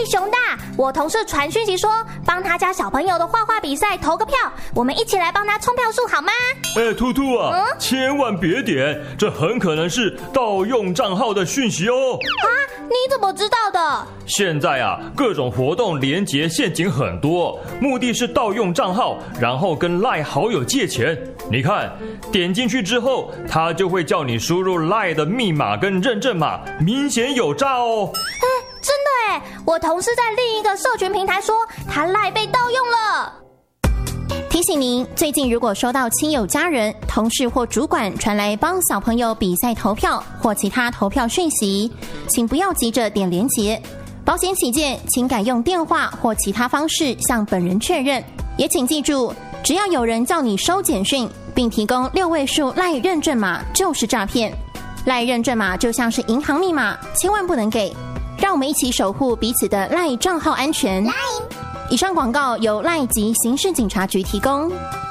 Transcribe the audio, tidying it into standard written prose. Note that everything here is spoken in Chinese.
熊大，我同事传讯息说，帮他家小朋友的画画比赛投个票，我们一起来帮他冲票数好吗？ 兔兔啊，千万别点，这很可能是盗用账号的讯息哦。 啊，你怎么知道的？ 现在啊，各种活动连结陷阱很多，目的是盗用账号，然后跟 LINE 好友借钱。你看，点进去之后，他就会叫你输入 LINE 的密码跟认证码，明显有诈哦。 真的耶，我同事在另一个社群平台说，他 LINE 被盗用了。 提醒您，最近如果收到亲友、家人、同事或主管传来帮小朋友比赛投票或其他投票讯息，请不要急着点连结。保险起见，请改用电话或其他方式向本人确认。也请记住，只要有人叫你收简讯，并提供6位数 LINE 认证码，就是诈骗。LINE 认证码就像是银行密码，千万不能给。让我们一起守护彼此的 LINE 账号安全。以上广告由 LINE 及刑事警察局提供。